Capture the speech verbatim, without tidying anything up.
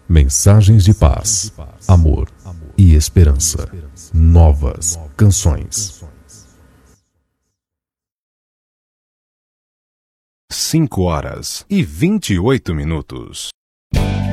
Mensagens de paz, amor e esperança. Novas canções. Cinco horas e vinte e oito minutos.